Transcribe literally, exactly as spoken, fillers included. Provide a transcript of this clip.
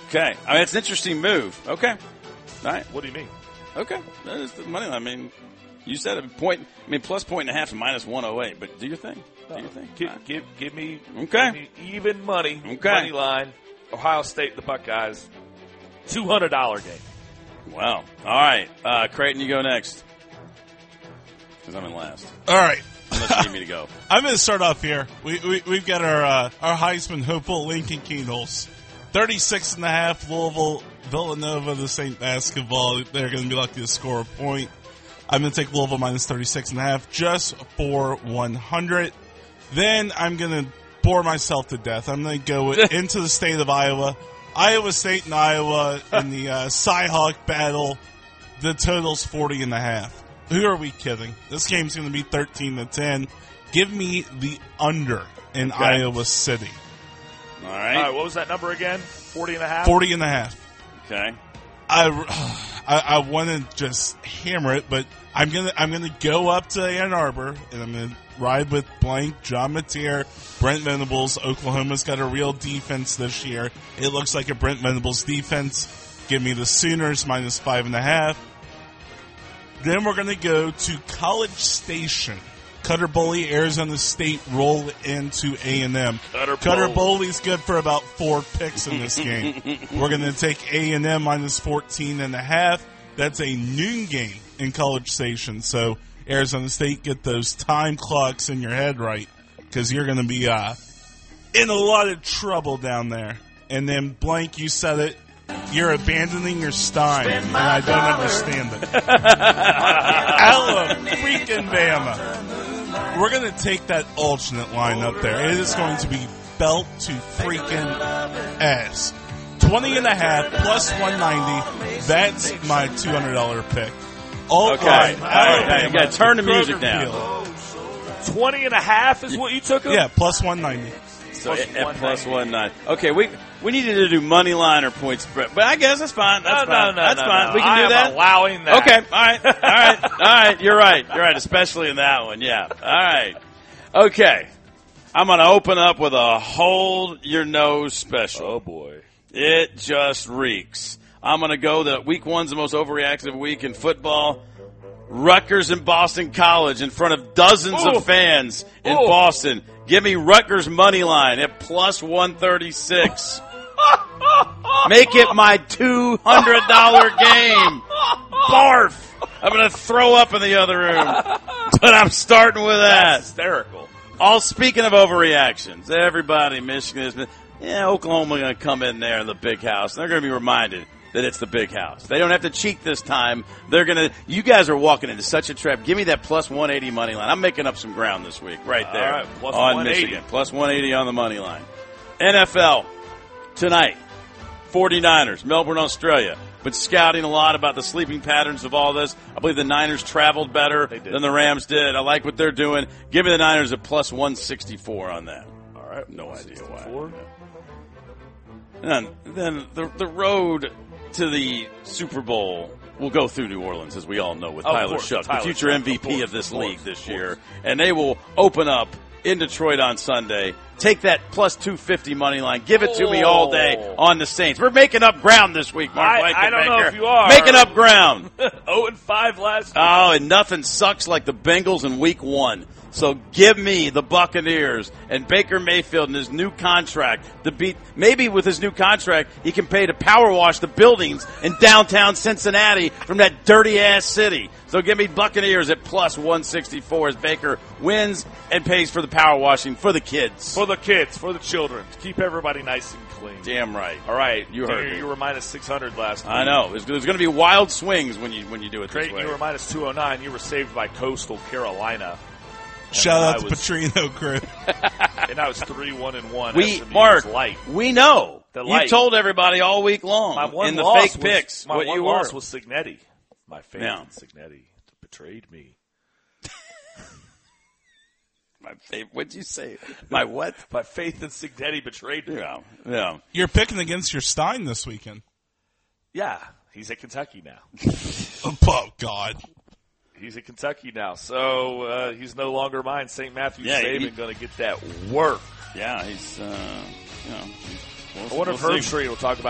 Okay. I mean, it's an interesting move. Okay. All right. What do you mean? Okay. That is the money line. I mean, you said a point. I mean, plus point and a half to minus one oh eight. But do your thing. Do your thing. Give, right. give, give me, okay. give me even money. Okay. Money line. Ohio State, the Buckeyes. two hundred dollars game. Wow. All right. Uh, Creighton, you go next. Because I'm in last. All right. Unless you need me to go. I'm going to start off here. We, we, we've got our uh, our Heisman hopeful Lincoln Keenholz. thirty-six and a half, Louisville, Villanova, the Saint basketball. They're going to be lucky to score a point. I'm going to take Louisville minus thirty-six and a half just for one hundred. Then I'm going to bore myself to death. I'm going to go into the state of Iowa. Iowa State and Iowa in the uh, Cy-Hawk battle. The total's forty and a half. Who are we kidding? This game's going to be thirteen to ten. Give me the under in okay. Iowa City. All right. All right. What was that number again? forty and a half? forty and a half. Okay. I, I, I want to just hammer it, but I'm gonna I'm gonna go up to Ann Arbor and I'm gonna ride with blank John Mateer, Brent Venables. Oklahoma's got a real defense this year. It looks like a Brent Venables defense. Give me the Sooners minus five and a half. Then we're gonna go to College Station. Cutter Boley, Arizona State roll into A and M. Cutter, Cutter Boley's good for about four picks in this game. We're going to take A and M minus fourteen and a half. That's a noon game in College Station. So Arizona State, get those time clocks in your head right, because you're going to be uh, in a lot of trouble down there. And then, Blank, you said it. You're abandoning your Stein, and I don't understand it. Alabama, freaking Bama. We're going to take that alternate line up there. It is going to be belt to freaking ass. twenty and a half plus one ninety. That's my two hundred dollars pick. All okay. right. All right. You got to turn the music down. twenty and a half is what you took him? Yeah, plus one ninety. So plus at, at plus one nine. Okay, we we needed to do money line or point spread, but I guess that's fine. That's no, fine. No, no, that's no, fine. no. We can I do am that. Allowing that. Okay. All right. All right. All right. You're right. You're right. Especially in that one. Yeah. All right. Okay. I'm going to open up with a hold your nose special. Oh boy. It just reeks. I'm going to go that week one's the most overreactive week in football. Rutgers and Boston College in front of dozens Ooh. of fans in Ooh. Boston. Give me Rutgers money line at plus one thirty-six. Make it my two hundred dollars game. Barf. I'm going to throw up in the other room. But I'm starting with that. That's hysterical. All speaking of overreactions, everybody, Michigan is, yeah, Oklahoma going to come in there in the big house. They're going to be reminded that it's the big house. They don't have to cheat this time. They're going to, you guys are walking into such a trap. Give me that plus one eighty money line. I'm making up some ground this week right there. All right, plus on one eighty. Michigan. Plus one eighty on the money line. N F L tonight. forty-niners, Melbourne, Australia. Been scouting a lot about the sleeping patterns of all this. I believe the Niners traveled better than the Rams did. I like what they're doing. Give me the Niners at plus one sixty-four on that. All right. No idea why. And then, then the, the road to the Super Bowl will go through New Orleans, as we all know, with of Tyler course, Shough, Tyler the future Shough, M V P of, course, of this of course, league this of year. And they will open up in Detroit on Sunday. Take that plus two fifty money line. Give it to oh. me all day on the Saints. We're making up ground this week, Mark I, I don't know if you are. Making up ground. oh and five last week. Oh, and nothing sucks like the Bengals in week one. So give me the Buccaneers and Baker Mayfield and his new contract to beat. Maybe with his new contract, he can pay to power wash the buildings in downtown Cincinnati from that dirty ass city. So give me Buccaneers at plus one sixty-four as Baker wins and pays for the power washing for the kids. For the kids, for the children. To keep everybody nice and clean. Damn right. All right. You heard me. You were minus six hundred last week. I know. There's, there's going to be wild swings when you when you do it Creighton, this way. you were minus two oh nine. You were saved by Coastal Carolina. Shout out I to was, Petrino crew. And I was three one and one. We, S M U Mark, light. we know. The You light. told everybody all week long My one in the loss fake was, picks my what one you loss were. was Signetti. My faith Yeah. in Signetti betrayed me. My favorite. What'd you say? My what? My faith in Signetti betrayed me. Yeah, yeah. You're picking against your Stein this weekend. Yeah, he's at Kentucky now. Oh, God. He's at Kentucky now, so uh, he's no longer mine. Saint Matthew Yeah, Saban he- going to get that work. Yeah, he's, uh, you know. He's, I wonder if we'll see. Herbstreit will talk about